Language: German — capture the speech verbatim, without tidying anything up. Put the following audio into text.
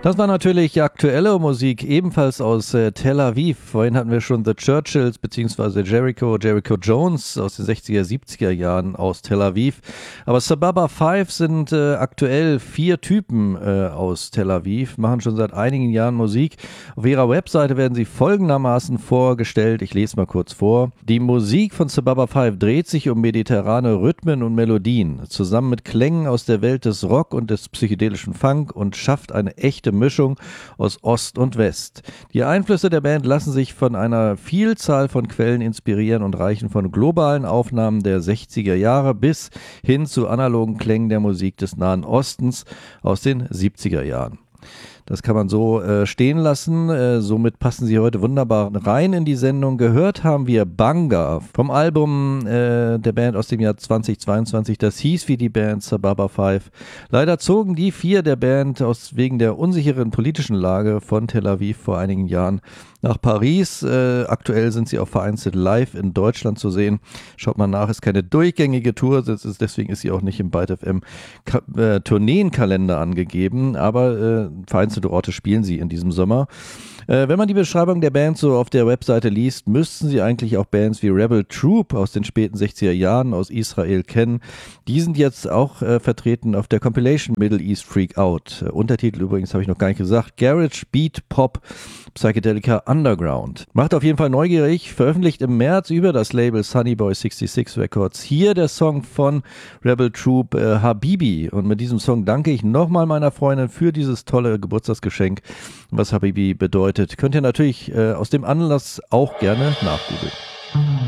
Das war natürlich aktuelle Musik, ebenfalls aus äh, Tel Aviv. Vorhin hatten wir schon The Churchills bzw. Jericho, Jericho Jones aus den sechziger, siebziger Jahren aus Tel Aviv. Aber Sababa Five sind äh, aktuell vier Typen äh, aus Tel Aviv, machen schon seit einigen Jahren Musik. Auf ihrer Webseite werden sie folgendermaßen vorgestellt. Ich lese mal kurz vor. Die Musik von Sababa Five dreht sich um mediterrane Rhythmen und Melodien, zusammen mit Klängen aus der Welt des Rock und des psychedelischen Funk und schafft eine echte Mischung aus Ost und West. Die Einflüsse der Band lassen sich von einer Vielzahl von Quellen inspirieren und reichen von globalen Aufnahmen der sechziger Jahre bis hin zu analogen Klängen der Musik des Nahen Ostens aus den siebziger Jahren. Das kann man so äh, stehen lassen. Äh, somit passen sie heute wunderbar rein in die Sendung. Gehört haben wir Banga vom Album äh, der Band aus dem Jahr zweitausendzweiundzwanzig. Das hieß wie die Band Sababa Five. Leider zogen die vier der Band aus wegen der unsicheren politischen Lage von Tel Aviv vor einigen Jahren nach Paris. Äh, aktuell sind sie auch vereinzelt live in Deutschland zu sehen. Schaut mal nach, ist keine durchgängige Tour, das ist, deswegen ist sie auch nicht im Byte F M Ka- äh, Tourneenkalender angegeben, aber äh, vereinzelte Orte spielen sie in diesem Sommer. Äh, wenn man die Beschreibung der Band so auf der Webseite liest, müssten sie eigentlich auch Bands wie Rebel Troop aus den späten sechziger Jahren aus Israel kennen. Die sind jetzt auch äh, vertreten auf der Compilation Middle East Freak Out. Äh, Untertitel übrigens habe ich noch gar nicht gesagt. Garage, Beat, Pop, Psychedelica Underground. Macht auf jeden Fall neugierig. Veröffentlicht im März über das Label Sunnyboy sechsundsechzig Records. Hier der Song von Rebel Troop, äh, Habibi. Und mit diesem Song danke ich nochmal meiner Freundin für dieses tolle Geburtstagsgeschenk. Was Habibi bedeutet, könnt ihr natürlich äh, aus dem Anlass auch gerne nachgoogeln.